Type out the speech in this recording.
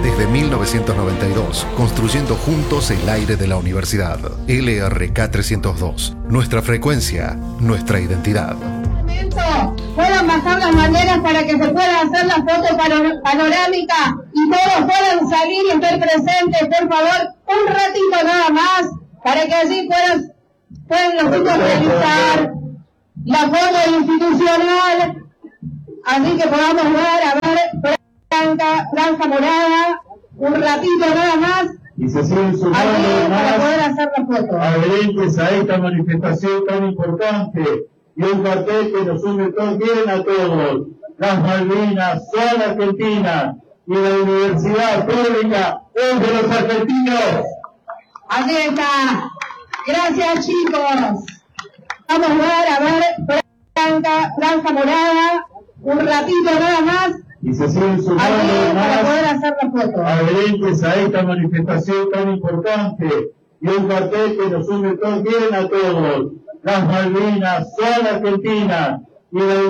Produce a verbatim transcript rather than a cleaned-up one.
Desde mil novecientos noventa y dos, construyendo juntos el aire de la universidad. L R K trescientos dos. Nuestra frecuencia, nuestra identidad. Puedan bajar las banderas para que se pueda hacer la foto panorámica y todos puedan salir y estar presentes, por favor, un ratito nada más, para que allí puedan, puedan los chicos realizar la foto institucional, así que podamos ver, a ver, blanca, franja morada, un ratito nada más, y se siguen sumando para poder hacer la foto. Adherentes a esta manifestación tan importante, y un cartel que nos une todos, bien a todos. Las Malvinas son argentinas y la universidad pública es de los argentinos. Así está. Gracias, chicos. Vamos a ver, a ver, blanca, franja morada, un ratito nada más. Y se siguen sumando Allí, más para poder hacer la foto. adherentes a esta manifestación tan importante, y un cartel que nos une todos, bien a todos. Las Malvinas son argentinas y la